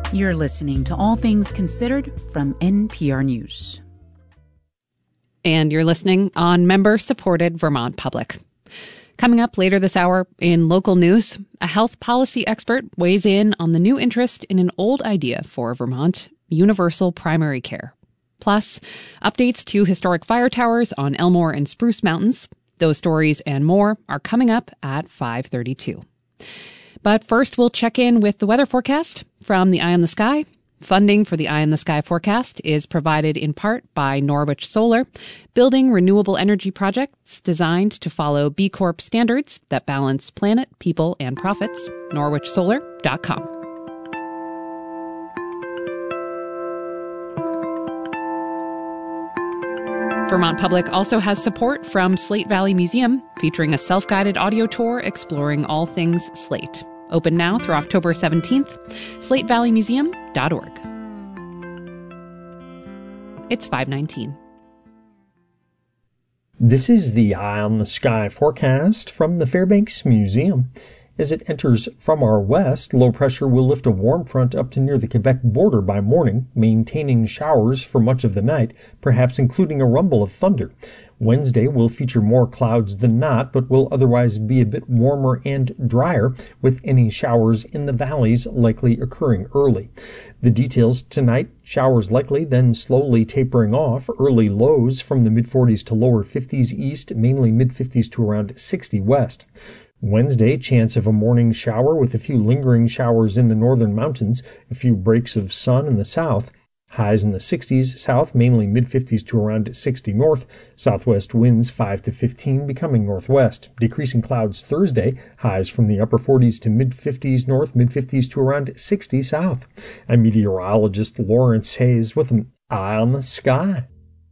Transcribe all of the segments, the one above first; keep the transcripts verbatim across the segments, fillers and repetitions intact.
You're listening to All Things Considered from N P R News. And you're listening on member-supported Vermont Public. Coming up later this hour in local news, a health policy expert weighs in on the new interest in an old idea for Vermont, universal primary care. Plus, updates to historic fire towers on Elmore and Spruce Mountains. Those stories and more are coming up at five thirty-two. But first, we'll check in with the weather forecast from the Eye on the Sky. Funding for the Eye in the Sky forecast is provided in part by Norwich Solar, building renewable energy projects designed to follow B Corp standards that balance planet, people, and profits. norwich solar dot com. Vermont Public also has support from Slate Valley Museum, featuring a self-guided audio tour exploring all things Slate. Open now through October seventeenth, slate valley museum dot org. It's five nineteen. This is the Eye on the Sky forecast from the Fairbanks Museum. As it enters from our west, low pressure will lift a warm front up to near the Quebec border by morning, maintaining showers for much of the night, perhaps including a rumble of thunder. Wednesday will feature more clouds than not, but will otherwise be a bit warmer and drier, with any showers in the valleys likely occurring early. The details tonight: showers likely, then slowly tapering off. Early lows from the mid forties to lower fifties east, mainly mid fifties to around sixty west. Wednesday, chance of a morning shower with a few lingering showers in the northern mountains, a few breaks of sun in the south. Highs in the sixties south, mainly mid fifties to around sixty north. Southwest winds five to fifteen, becoming northwest. Decreasing clouds Thursday, highs from the upper forties to mid fifties north, mid fifties to around sixty south. I'm meteorologist Lawrence Hayes with an Eye on the Sky.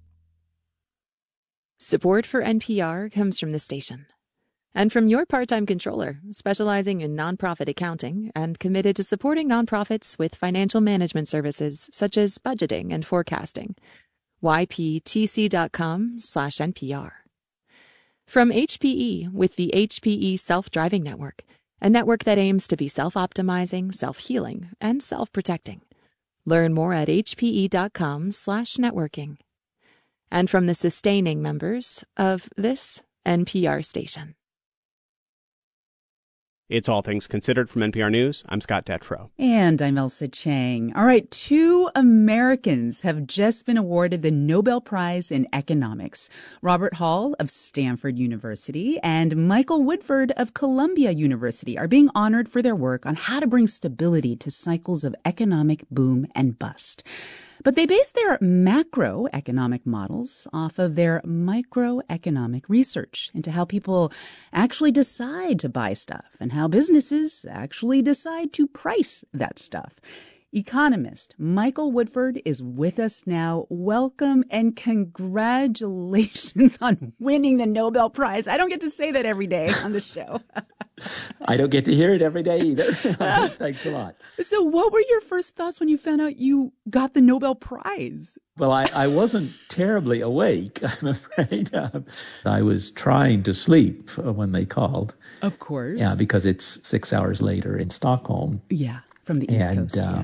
Support for N P R comes from the station and from your part-time controller, specializing in nonprofit accounting and committed to supporting nonprofits with financial management services such as budgeting and forecasting. y p t c dot com slash N P R. From H P E with the H P E Self-Driving Network, a network that aims to be self-optimizing, self-healing, and self-protecting. Learn more at h p e dot com slash networking. And from the sustaining members of this N P R station. It's All Things Considered from N P R News. I'm Scott Detrow. And I'm Elsa Chang. All right, two Americans have just been awarded the Nobel Prize in Economics. Robert Hall of Stanford University and Michael Woodford of Columbia University are being honored for their work on how to bring stability to cycles of economic boom and bust. But they base their macroeconomic models off of their microeconomic research into how people actually decide to buy stuff and how businesses actually decide to price that stuff. Economist Michael Woodford is with us now. Welcome and congratulations on winning the Nobel Prize. I don't get to say that every day on the show. I don't get to hear it every day either. Thanks a lot. So what were your first thoughts when you found out you got the Nobel Prize? Well, I, I wasn't terribly awake, I'm afraid. Uh, I was trying to sleep when they called. Of course. Yeah, because it's six hours later in Stockholm. Yeah, from the East and, Coast. Uh, yeah.